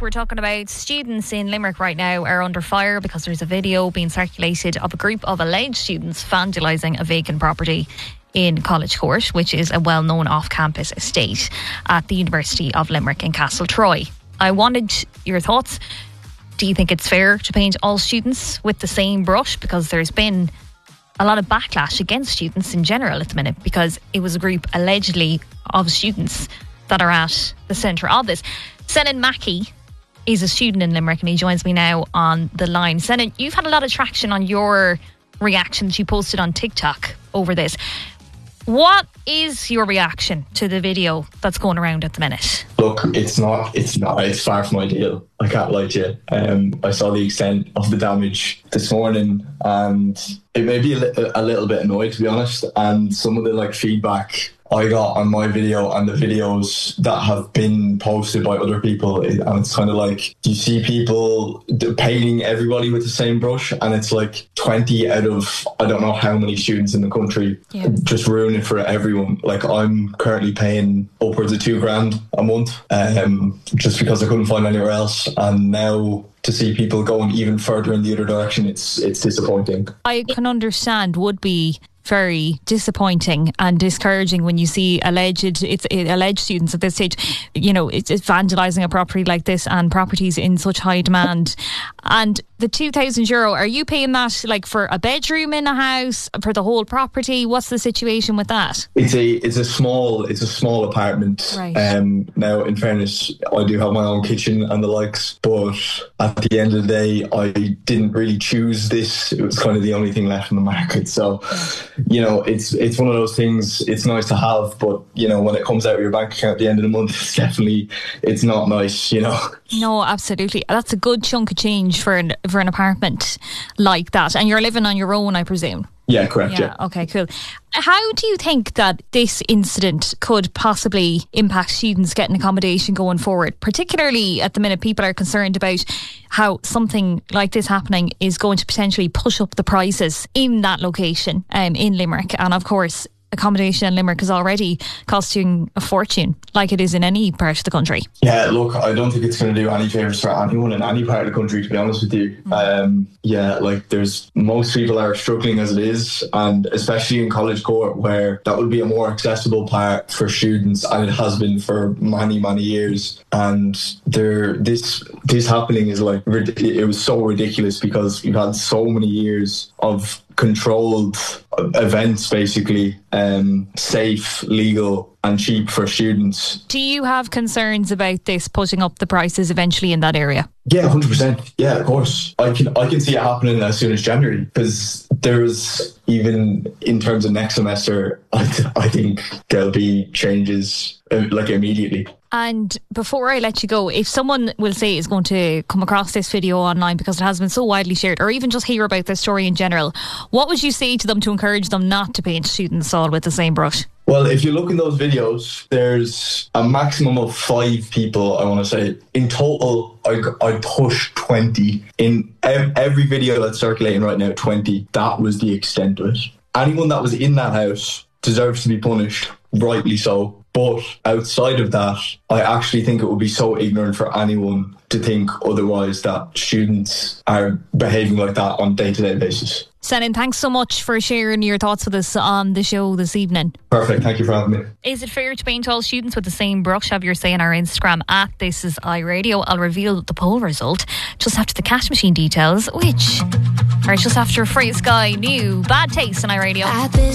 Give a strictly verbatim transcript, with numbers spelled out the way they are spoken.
we're talking about students in Limerick right now are under fire because there's a video being circulated of a group of alleged students vandalising a vacant property in College Court, which is a well-known off-campus estate at the University of Limerick in Castletroy. I wanted your thoughts. Do you think it's fair to paint all students with the same brush? Because there's been a lot of backlash against students in general at the minute, because it was a group allegedly of students that are at the centre of this. Senan Mackey is a student in Limerick and he joins me now on the line. Senan, you've had a lot of traction on your reactions you posted on TikTok over this. What is your reaction to the video that's going around at the minute? Look, it's not, it's not, it's far from ideal. I can't lie to you. Um, I saw the extent of the damage this morning and it made me a, li- a little bit annoyed, to be honest. And some of the like feedback I got on my video and the videos that have been posted by other people, and it's kind of like you see people painting everybody with the same brush, and it's like twenty out of I don't know how many students in the country, yeah. just ruin it for everyone. Like I'm currently paying upwards of two grand a month, um, just because I couldn't find anywhere else, and now to see people going even further in the other direction, it's it's disappointing. I can understand would be very disappointing and discouraging when you see alleged it's it, alleged students at this stage, you know, it's, it's vandalising a property like this and properties in such high demand. And the two thousand euro, are you paying that like for a bedroom in a house, for the whole property? What's the situation with that? It's a it's a small it's a small apartment. Right. Um, now, in fairness, I do have my own kitchen and the likes, but at the end of the day, I didn't really choose this. It was kind of the only thing left in the market. So, you know, it's it's one of those things. It's nice to have, but you know, when it comes out of your bank account at the end of the month, it's definitely it's not nice. You know. No, absolutely. That's a good chunk of change for an for an apartment like that, and you're living on your own, I presume. Yeah, correct. Yeah, yeah. Okay, cool. How do you think that this incident could possibly impact students getting accommodation going forward? Particularly at the minute, people are concerned about how something like this happening is going to potentially push up the prices in that location, um, in Limerick. And of course, accommodation in Limerick is already costing a fortune, like it is in any part of the country. Yeah, look, I don't think it's going to do any favours for anyone in any part of the country, to be honest with you. Mm. Um, yeah, like there's most people are struggling as it is, and especially in College Court, where that would be a more accessible part for students, and it has been for many, many years. And there, this this happening is like, it was so ridiculous because we've had so many years of controlled events, basically, um, safe, legal and cheap for students. Do you have concerns about this putting up the prices eventually in that area? Yeah, one hundred percent. Yeah, of course. I can I can see it happening as soon as January, because there's, even in terms of next semester, I, th- I think there'll be changes uh, like immediately. And before I let you go, if someone will say is going to come across this video online because it has been so widely shared, or even just hear about this story in general, what would you say to them to encourage them not to paint students all with the same brush? Well, if you look in those videos, there's a maximum of five people, I want to say. In total, I, I pushed twenty. In every video that's circulating right now, twenty. That was the extent of it. Anyone that was in that house deserves to be punished, rightly so. But outside of that, I actually think it would be so ignorant for anyone to think otherwise, that students are behaving like that on a day-to-day basis. Senan, thanks so much for sharing your thoughts with us on the show this evening. Perfect, thank you for having me. Is it fair to paint all students with the same brush? Have your say on our Instagram at This Is iRadio. I'll reveal the poll result just after the cash machine details, which are just after Free Sky new Bad Taste on iRadio.